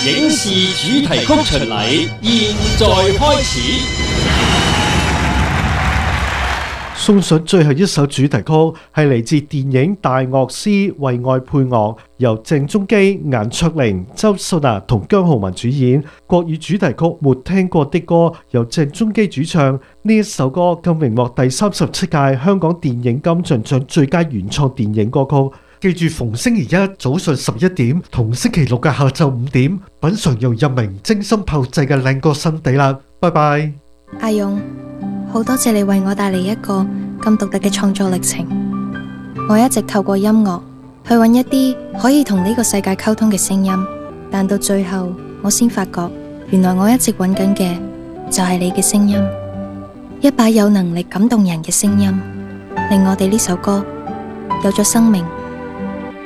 影視主題曲巡禮現在開始。 送上最後一首主題曲，係嚟自電影《大樂師》為愛配樂，由鄭中基、顏卓靈、周秀娜同姜皓文主演。國語主題曲《沒聽過的歌》由鄭中基主唱。呢一首歌更榮獲第37屆香港電影金像獎最佳原創電影歌曲。記住逢星期一早上11點同星期六嘅下晝5點，品嚐由任明精心炮製嘅靚歌新地啦。拜拜。 阿勇，好多謝你為我帶嚟一個咁獨特嘅創作歷程。我一直透過音樂去揾一啲可以同呢個世界溝通嘅聲音，但到最後我先發覺，原來我一直揾緊嘅就係你嘅聲音，一把有能力感動人嘅聲音，令我哋呢首歌有咗生命。